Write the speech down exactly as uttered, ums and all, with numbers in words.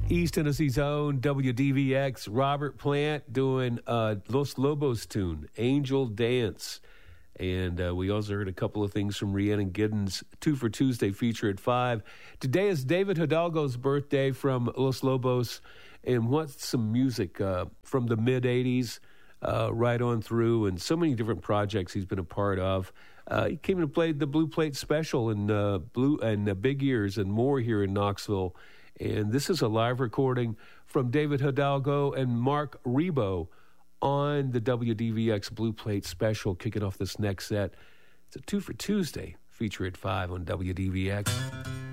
East Tennessee's own W D V X, Robert Plant doing uh, Los Lobos tune, Angel Dance. And uh, we also heard a couple of things from Rhiannon Giddens, Two for Tuesday feature at five. Today is David Hidalgo's birthday from Los Lobos. And what's some music uh, from the mid-eighties uh, right on through, and so many different projects he's been a part of. Uh, he came and played the Blue Plate Special and uh, Blue and uh, Big Ears and more here in Knoxville. And this is a live recording from David Hidalgo and Mark Rebo on the W D V X Blue Plate Special, kicking off this next set. It's a Two for Tuesday feature at five on W D V X.